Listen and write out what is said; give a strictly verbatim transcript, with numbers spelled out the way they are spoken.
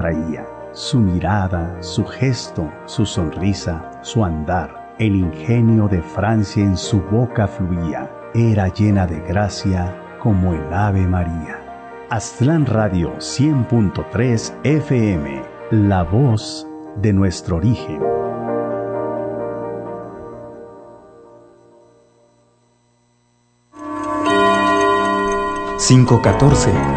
traía. Su mirada, su gesto, su sonrisa, su andar, el ingenio de Francia en su boca fluía. Era llena de gracia como el Ave María. Aztlán Radio cien punto tres F M, la voz de nuestro origen. cinco catorce